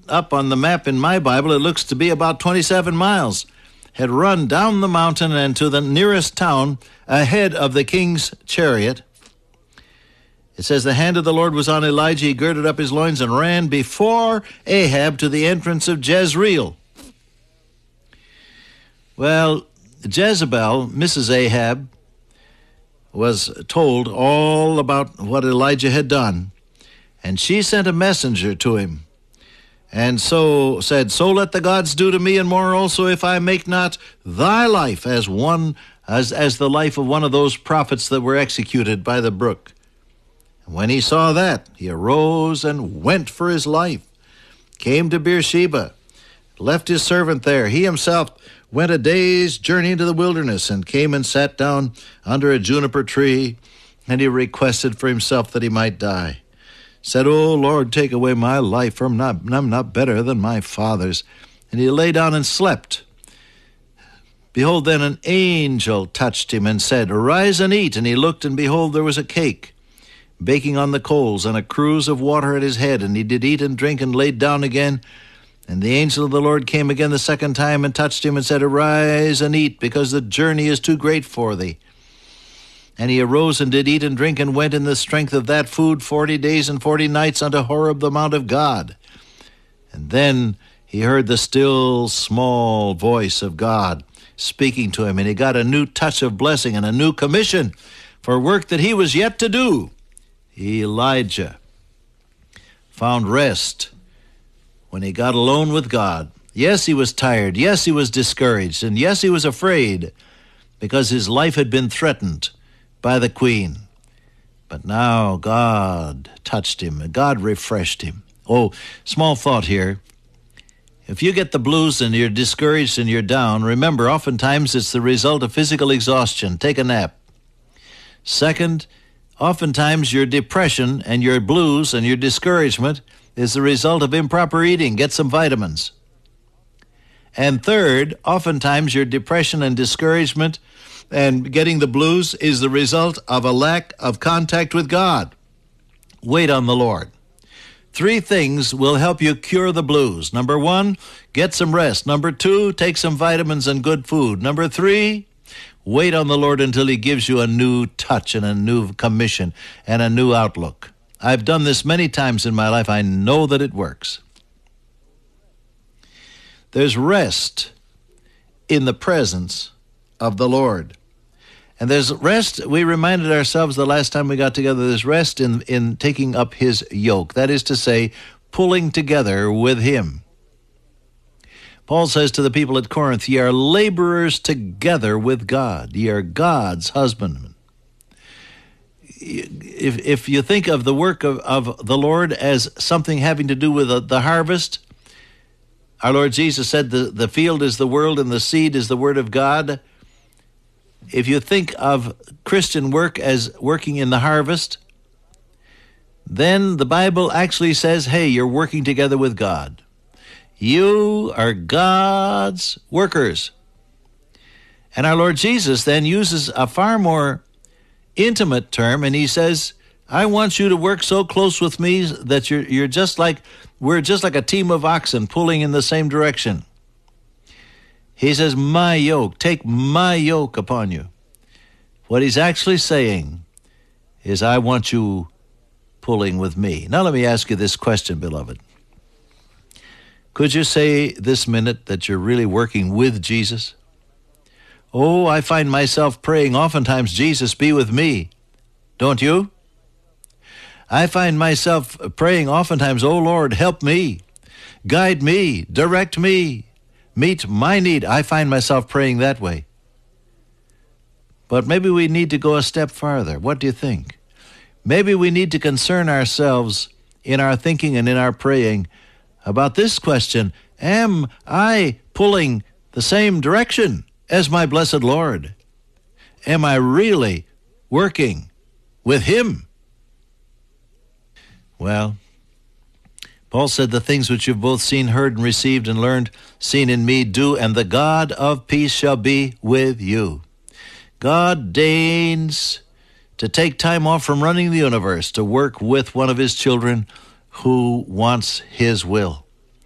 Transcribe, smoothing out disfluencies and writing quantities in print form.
up on the map in my Bible, it looks to be about 27 miles, had run down the mountain and to the nearest town ahead of the king's chariot. It says, the hand of the Lord was on Elijah. He girded up his loins and ran before Ahab to the entrance of Jezreel. Well, Jezebel, Mrs. Ahab, was told all about what Elijah had done, and she sent a messenger to him, and so said, so let the gods do to me and more also, if I make not thy life as the life of one of those prophets that were executed by the brook. And when he saw that, he arose and went for his life, came to Beersheba, left his servant there. He himself went a day's journey into the wilderness and came and sat down under a juniper tree, and he requested for himself that he might die. Said, O Lord, take away my life, for I'm not better than my fathers. And he lay down and slept. Behold, then an angel touched him and said, arise and eat. And he looked, and behold, there was a cake baking on the coals, and a cruse of water at his head. And he did eat and drink, and laid down again. And the angel of the Lord came again the second time, and touched him, and said, arise and eat, because the journey is too great for thee. And he arose and did eat and drink, and went in the strength of that food 40 days and 40 nights unto Horeb, the mount of God. And then he heard the still small voice of God speaking to him, and he got a new touch of blessing and a new commission for work that he was yet to do. Elijah found rest when he got alone with God. Yes, he was tired. Yes, he was discouraged. And yes, he was afraid because his life had been threatened by the queen. But now God touched him, and God refreshed him. Oh, small thought here. If you get the blues and you're discouraged and you're down, remember, oftentimes it's the result of physical exhaustion. Take a nap. Second, oftentimes your depression and your blues and your discouragement is the result of improper eating. Get some vitamins. And third, oftentimes your depression and discouragement and getting the blues is the result of a lack of contact with God. Wait on the Lord. 3 things will help you cure the blues. Number 1, get some rest. Number 2, take some vitamins and good food. Number 3, wait on the Lord until he gives you a new touch and a new commission and a new outlook. I've done this many times in my life. I know that it works. There's rest in the presence of the Lord. And there's rest, we reminded ourselves the last time we got together, there's rest in taking up his yoke. That is to say, pulling together with him. Paul says to the people at Corinth, ye are laborers together with God. Ye are God's husbandmen. If you think of the work of the Lord as something having to do with the harvest, our Lord Jesus said the field is the world and the seed is the word of God. If you think of Christian work as working in the harvest, then the Bible actually says, hey, you're working together with God. You are God's workers. And our Lord Jesus then uses a far more intimate term, and he says, I want you to work so close with me that we're just like a team of oxen pulling in the same direction. He says, my yoke, take my yoke upon you. What he's actually saying is, I want you pulling with me. Now let me ask you this question, beloved. Could you say this minute that you're really working with Jesus? Oh, I find myself praying oftentimes, Jesus, be with me. Don't you? I find myself praying oftentimes, oh Lord, help me, guide me, direct me, meet my need. I find myself praying that way. But maybe we need to go a step farther. What do you think? Maybe we need to concern ourselves in our thinking and in our praying about this question: am I pulling the same direction as my blessed Lord? Am I really working with him? Well, Paul said, the things which you've both seen, heard, and received, and learned, seen in me, do, and the God of peace shall be with you. God deigns to take time off from running the universe to work with one of his children who wants his will.